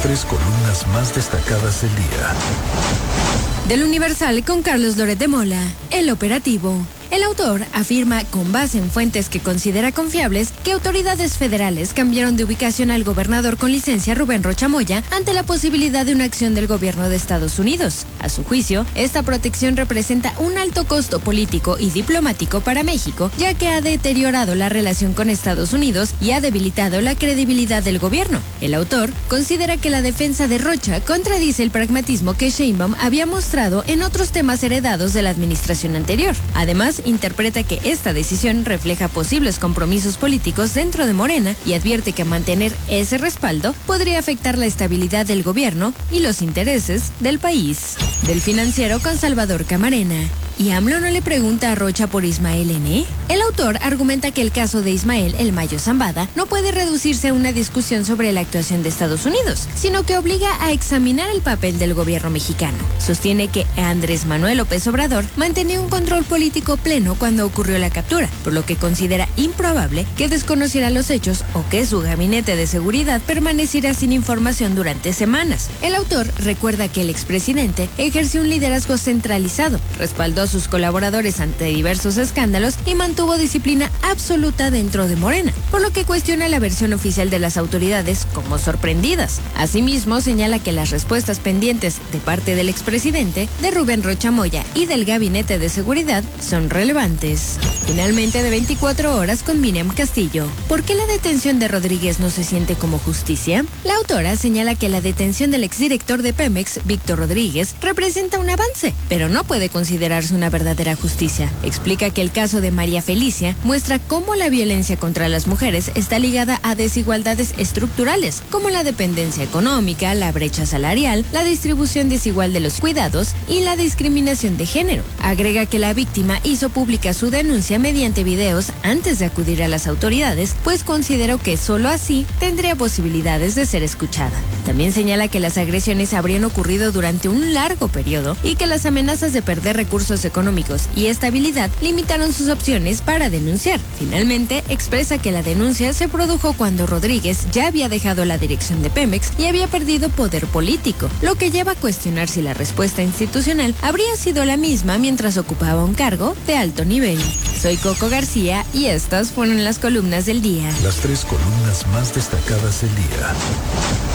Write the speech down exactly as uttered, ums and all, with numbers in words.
tres columnas más destacadas del día. Del Universal con Carlos Loret de Mola, el operativo. El autor afirma, con base en fuentes que considera confiables, que autoridades federales cambiaron de ubicación al gobernador con licencia Rubén Rocha Moya ante la posibilidad de una acción del gobierno de Estados Unidos. A su juicio, esta protección representa un alto costo político y diplomático para México, ya que ha deteriorado la relación con Estados Unidos y ha debilitado la credibilidad del gobierno. El autor considera que la defensa de Rocha contradice el pragmatismo que Sheinbaum había mostrado en otros temas heredados de la administración anterior. Además, interpreta que esta decisión refleja posibles compromisos políticos dentro de Morena y advierte que mantener ese respaldo podría afectar la estabilidad del gobierno y los intereses del país. Del Financiero con Salvador Camarena. ¿Y AMLO no le pregunta a Rocha por Ismael N? El autor argumenta que el caso de Ismael El Mayo Zambada no puede reducirse a una discusión sobre la actuación de Estados Unidos, sino que obliga a examinar el papel del gobierno mexicano. Sostiene que Andrés Manuel López Obrador mantenía un control político pleno cuando ocurrió la captura, por lo que considera improbable que desconociera los hechos o que su gabinete de seguridad permaneciera sin información durante semanas. El autor recuerda que el expresidente ejerció un liderazgo centralizado, respaldó a sus colaboradores ante diversos escándalos y mantuvo disciplina absoluta dentro de Morena, por lo que cuestiona la versión oficial de las autoridades como sorprendidas. Asimismo, señala que las respuestas pendientes de parte del expresidente, de Rubén Rocha Moya y del gabinete de seguridad son relevantes. Finalmente, de veinticuatro horas con Miriam Castillo. ¿Por qué la detención de Rodríguez no se siente como justicia? La autora señala que la detención del exdirector de Pemex, Víctor Rodríguez, representa un avance, pero no puede considerarse una verdadera justicia. Explica que el caso de María Felicia muestra cómo la violencia contra las mujeres está ligada a desigualdades estructurales, como la dependencia económica, la brecha salarial, la distribución desigual de los cuidados y la discriminación de género. Agrega que la víctima hizo pública su denuncia mediante videos antes de acudir a las autoridades, pues consideró que solo así tendría posibilidades de ser escuchada. También señala que las agresiones habrían ocurrido durante un largo periodo y que las amenazas de perder recursos económicos y estabilidad limitaron sus opciones para denunciar. Finalmente, expresa que la denuncia se produjo cuando Rodríguez ya había dejado la dirección de Pemex y había perdido poder político, lo que lleva a cuestionar si la respuesta institucional habría sido la misma mientras ocupaba un cargo de alto nivel. Soy Coco García y estas fueron las columnas del día. Las tres columnas más destacadas del día.